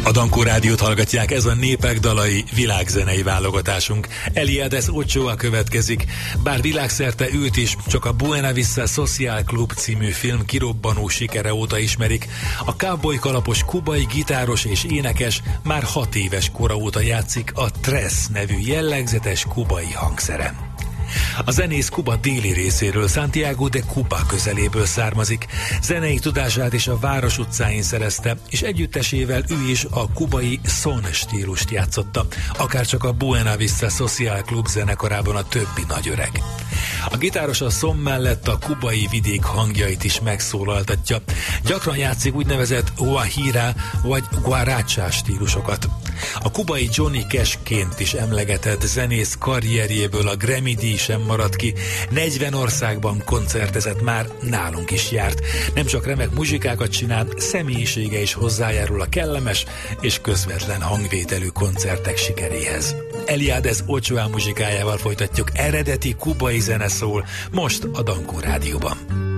A Dankó Rádiót hallgatják, ez a Népek dalai világzenei válogatásunk. Eliades Ochoa következik, bár világszerte őt is csak a Buena Vista Social Club című film kirobbanó sikere óta ismerik. A cowboy kalapos kubai gitáros és énekes már 6 éves kora óta játszik a Tres nevű jellegzetes kubai hangszeren. A zenész Kuba déli részéről, Santiago de Cuba közeléből származik. Zenei tudását is a város utcáin szerezte, és együttesével ő is a kubai son stílust játszotta, akárcsak a Buena Vista Social Club zenekarában a többi nagyöreg. A gitáros a son mellett a kubai vidék hangjait is megszólaltatja. Gyakran játszik úgynevezett guajira vagy guaracha stílusokat. A kubai Johnny Cash-ként is emlegetett zenész karrierjéből a Grammy-díj sem maradt ki. 40 országban koncertezett már, nálunk is járt. Nem csak remek muzsikákat csinál, személyisége is hozzájárul a kellemes és közvetlen hangvételű koncertek sikeréhez. Eliades Ochoa muzsikájával folytatjuk, eredeti kubai zene szól most a Dankó Rádióban.